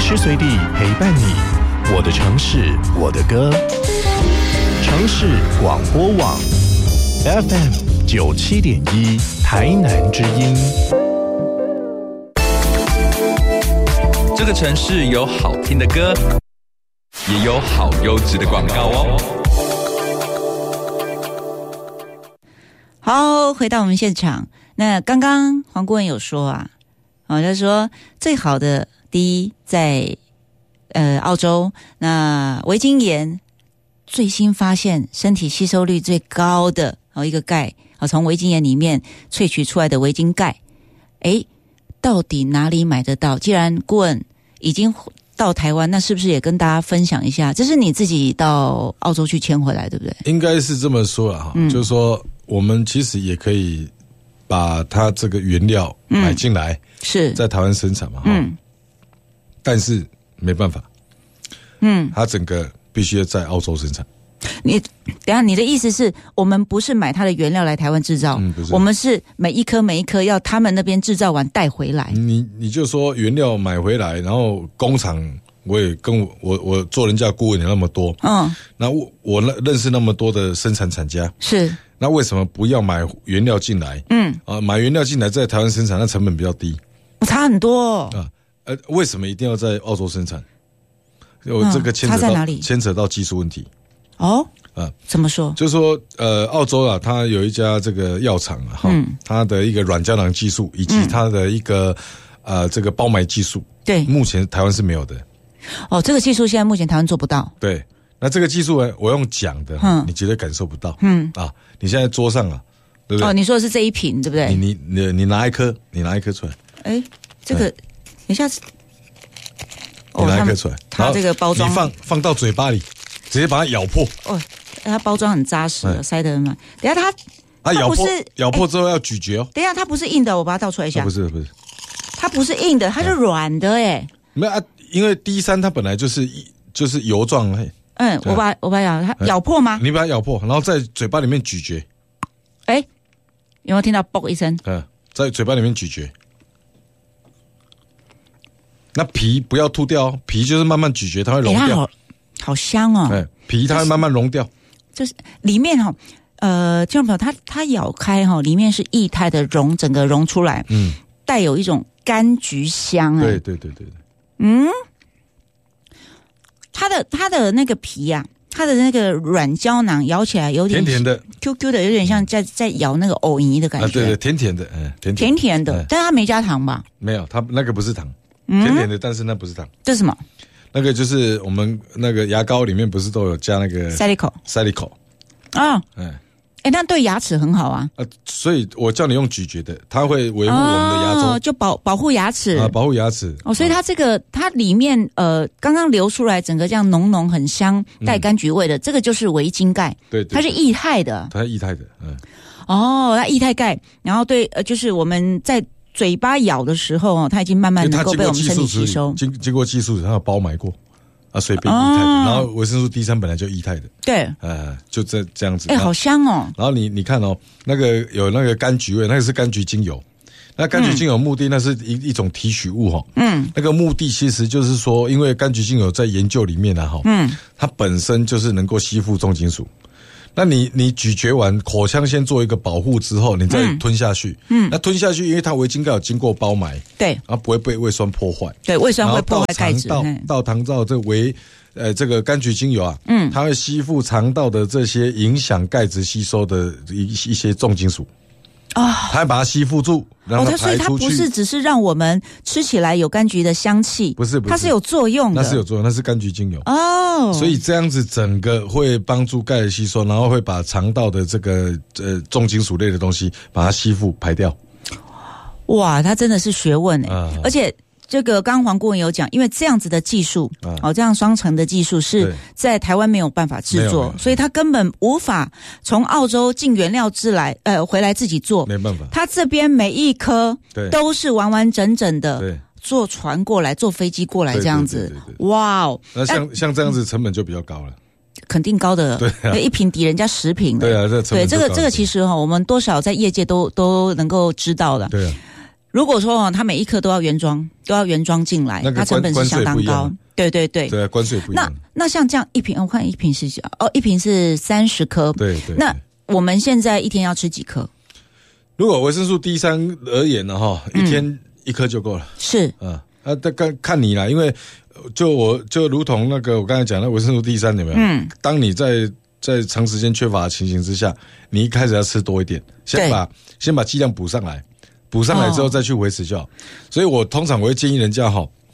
时随地陪伴你，我的城市，我的歌。城市广播网 FM 97.1台南之音。 这个城市有好听的歌，也有好优质的广告哦。 好，回到我们现场。那刚刚黄顾问有说啊，他说最好的第一在澳洲，那维京岩最新发现身体吸收率最高的一个钙，从维京岩里面萃取出来的维京钙，到底哪里买得到？既然顾问已经到台湾，那是不是也跟大家分享一下？这是你自己到澳洲去签回来，对不对？ 应该是这么说啦，就是说我们其实也可以把它这个原料买进来， 是在台湾生产嘛，但是没办法，它整个必须要在澳洲生产。 你等一下，你的意思是我们不是买它的原料来台湾制造，我们是每一颗要他们那边制造完带回来。 你就说原料买回来，然后工厂我也跟我做人家顾问有那么多，那我认识那么多的生产厂家，是那为什么不要买原料进来？买原料进来在台湾生产，那成本比较低， 差很多为什么一定要在澳洲生产？我这个牵扯到技术问题。怎么说？就是说，澳洲啊，它有一家这个药厂啊，它的一个软胶囊技术以及它的一个这个包埋技术，对，目前台湾是没有的。 这个技术现在目前台湾做不到。 对，那这个技术呢，我用讲的，你绝对感受不到。你现在桌上啊，对不对？ 你说的是这一瓶，对不对？ 你拿一颗，出来。 这个一下子， 你拿一颗出来， 它这个包装， 你放到嘴巴里。直接把它咬破它包装很扎实，塞得很满。等一下它咬破之后要咀嚼等一下它不是硬的，我把它倒出来一下。 不是， 它不是硬的，它是软的没有因为D3它本来就是油状我把它咬破吗？ 你把它咬破，然后在嘴巴里面咀嚼。 有没有听到啵一声？ 在嘴巴里面咀嚼。那皮不要吐掉，皮就是慢慢咀嚼，它会溶掉。 好香哦！ 皮它会慢慢溶掉， 就是里面听众朋友，它咬开里面是液态的整个溶出来，带有一种柑橘香。 对， 它的那个皮啊，它的那个软胶囊咬起来有点甜甜的 ，Q 的，有点像在咬那个藕泥的感觉。 对，甜甜的， 甜甜的，但是它没加糖吧？ 没有，它那个不是糖，甜甜的，但是那不是糖。 这是什么？ 那个就是我们那个牙膏里面不是都有加那个 Salicylic 那对牙齿很好啊。 所以我叫你用咀嚼的，它会维护我们的牙周， 就保护牙齿保护牙齿。 所以它这个它里面刚刚流出来整个这样浓很香带柑橘味的，这个就是维京钙。对，它是液态的。 它是液态的。 它液态钙，然后对就是我们在嘴巴咬的时候它已经慢慢能够被我们身体吸收。 经过技术，它有包埋过所以变液态的。然后维生素 D3 本来就液态的。对，就这样子。 好香哦。 然后你看那个有那个柑橘味，那个是柑橘精油。那柑橘精油目的那是一种提取物那个目的其实就是说，因为柑橘精油在研究里面它本身就是能够吸附重金属。那你咀嚼完，口腔先做一个保护之后，你再吞下去。那吞下去，因为它维京钙有经过包埋，对，然后不会被胃酸破坏。 对，胃酸会破坏钙质。 到肠道这这个柑橘精油啊，它会吸附肠道的这些影响钙质吸收的一些重金属。它会把它吸附住，让它排出去。 所以它不是只是让我们吃起来有柑橘的香气，不是，它是有作用的。 那是有作用，那是柑橘精油所以这样子整个会帮助钙的吸收，然后会把肠道的这个重金属类的东西把它吸附排掉。 哇，它真的是学问而且。这个刚刚黄顾问有讲，因为这样子的技术这样双层的技术是在台湾没有办法制作，所以他根本无法从澳洲进原料回来自己做，没办法。他这边每一颗都是完完整整的坐船过来，坐飞机过来这样子。哇哦！ 那像这样子成本就比较高了。 肯定高的，一瓶抵人家10瓶的。对啊，这个其实我们多少在业界都能够知道的。对啊。 如果说它每一颗都要原装进来，它成本是相当高。对， 对，关税不一样。 那像这样一瓶，我看一瓶是30颗。 对。 那我们现在一天要吃几颗？ 如果维生素 D3 而言呢，一天1颗就够了。 是看你啦，因为就如同那个我刚才讲的维生素 D3 有没有？当你在长时间缺乏的情形之下，你一开始要吃多一点，先把剂量补上来之后再去维持就好。所以我通常会建议人家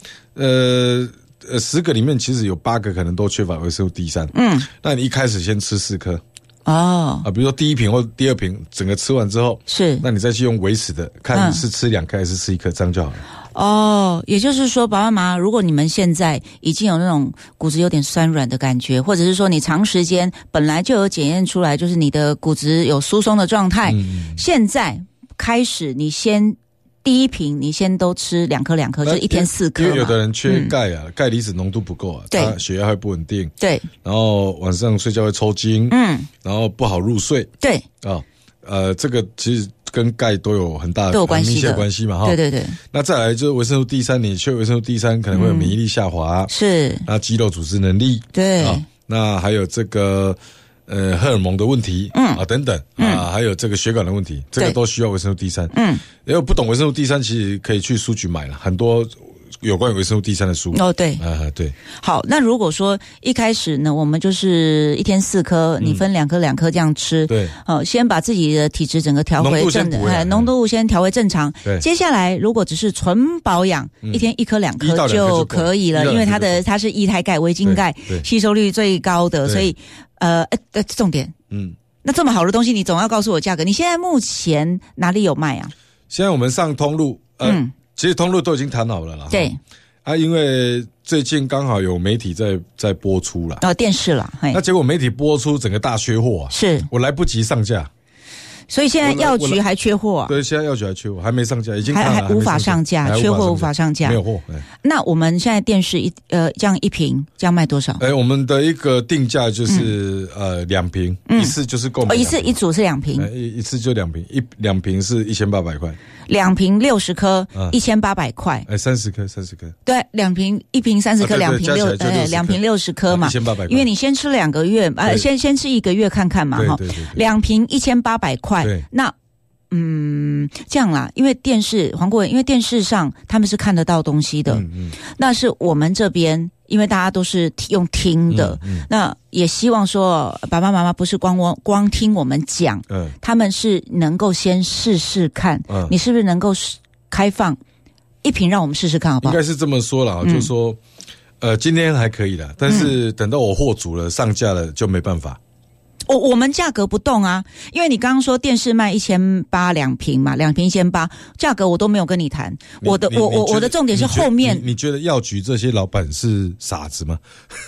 10个里面其实有8个可能都缺乏维生素 D3。那你一开始先吃4颗。比如说第一瓶或第二瓶，整个吃完之后，那你再去用维持的，看你是吃2颗还是吃1颗，这样就好了。 也就是说，爸爸妈妈，如果你们现在已经有那种骨质有点酸软的感觉，或者是说你长时间本来就有检验出来，就是你的骨质有疏松的状态，现在开始你先第一瓶你先都吃2颗，就是一天4颗嘛。 因为有的人缺钙啊，钙离子浓度不够啊，他血压会不稳定， 对， 然后晚上睡觉会抽筋，然后不好入睡， 对这个其实跟钙都有很大的密切关系嘛， 对。 那再来就是维生素 D3，你缺维生素 D3 可能会有免疫力下滑， 是， 那肌肉组织能力， 对， 那还有这个荷尔蒙的问题，等等，还有这个血管的问题，这个都需要维生素 D3。因为不懂维生素 D3，其实可以去书局买了很多有关于维生素 D3 的书。 对， 对。 好，那如果说一开始呢，我们就是一天4颗，你分2颗这样吃， 对， 先把自己的体质整个调回浓度先调回正常。 对， 接下来如果只是纯保养，一天1颗2颗就可以了，因为它是液态钙、维晶钙，吸收率最高的，所以重点，那这么好的东西，你总要告诉我价格。你现在目前哪里有卖啊？ 现在我们上通路，其实通路都已经谈好了啦。 对， 因为最近刚好有媒体在播出啦， 电视啦， 那结果媒体播出整个大缺货啊， 是我来不及上架。 所以现在药局还缺货， 对，现在药局还缺货，还没上架，已经还无法上架，缺货无法上架， 没有货。 那我们现在电视这样一瓶这样卖多少？ 我们的一个定价就是2瓶，一次就是购买， 一次一组是2瓶， 一次就2瓶，2瓶是1800块 ，2瓶60颗，1800块 ，30颗， 对，1瓶30颗，2瓶60颗嘛 ，1800块， 因为你先吃2个月，先吃1个月看看嘛，哈，2瓶1800块。那这样啦，因为黄国文，因为电视上他们是看得到东西的，那是我们这边，因为大家都是用听的，那也希望说爸爸妈妈不是光听我们讲，他们是能够先试试看，你是不是能够开放1瓶让我们试试看，好不好？ 应该是这么说啦，就是说，今天还可以啦，但是等到我货主了上架了就没办法。 我们价格不动啊，因为你刚刚说电视卖1800，2瓶嘛，2瓶1800，价格我都没有跟你谈。我的重点是后面。 你觉得药局这些老板是傻子吗？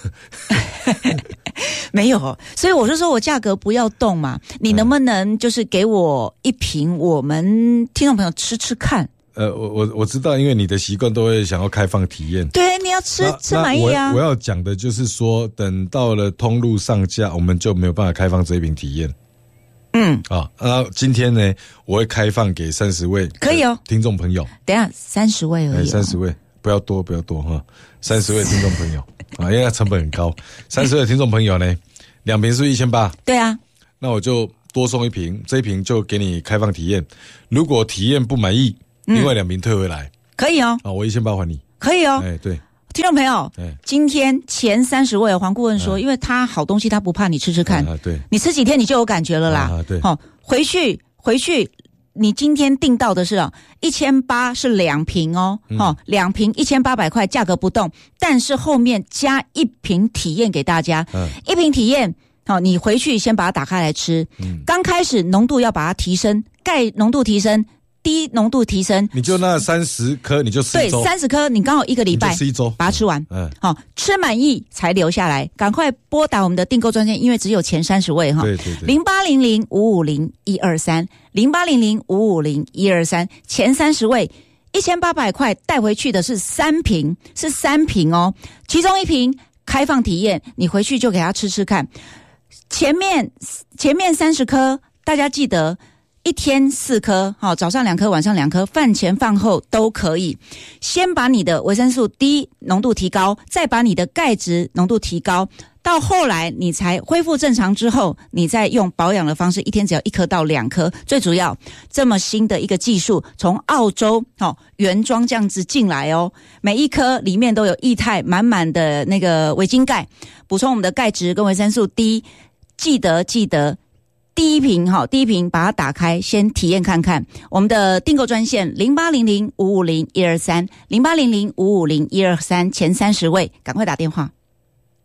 没有，所以我就说我价格不要动嘛，你能不能就是给我1瓶，我们听众朋友吃吃看。 我知道，因为你的习惯都会想要开放体验。 对，你要吃满意啊。 我要讲的就是说，等到了通路上架，我们就没有办法开放这一瓶体验。今天呢，我会开放给30位， 可以哦， 听众朋友。 等一下30位而已 ，30位，不要多哈，30位听众朋友因为它成本很高。30位听众朋友呢，2瓶是1800。 对啊， 那我就多送1瓶，这1瓶就给你开放体验。如果体验不满意，另外2瓶退回来， 可以哦。 我1800还你， 可以哦。 对， 听众朋友，今天前30位，黄顾问说，因为他好东西，他不怕你吃吃看，对，你吃几天你就有感觉了啦。 对， 回去，你今天订到的是1800是2瓶哦，2瓶1800块，价格不动，但是后面加1瓶体验给大家，1瓶体验。你回去先把它打开来吃，刚开始浓度要把它提升，钙浓度提升。低浓度提升， 你就那30颗，你就吃一周。 对，30颗，你刚好1个礼拜吃1周， 把它吃完。吃满意才留下来，赶快拨打我们的订购专线，因为只有前30位哈。 对 ，0800-550-123，0800-550-123，前30位，1800块带回去的是3瓶哦，其中1瓶开放体验，你回去就给他吃吃看。前面30颗，大家记得。 一天4颗，好，早上2颗，晚上2颗，饭前饭后都可以。先把你的维生素 D 浓度提高，再把你的钙质浓度提高，到后来你才恢复正常之后，你再用保养的方式，一天只要1颗到2颗。最主要，这么新的一个技术，从澳洲原装这样子进来哦，每一颗里面都有液态满满的那个维晶钙，补充我们的钙质跟维生素 D。记得第一瓶把它打开，先体验看看。我们的订购专线0800550123 0800550123，前30位赶快打电话。